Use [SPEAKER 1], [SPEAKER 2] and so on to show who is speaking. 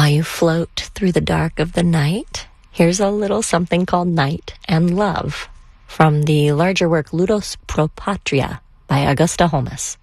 [SPEAKER 1] While you float through the dark of the night, here's a little something called Night and Love from the larger work Ludus pro Patria by Augusta Holmes.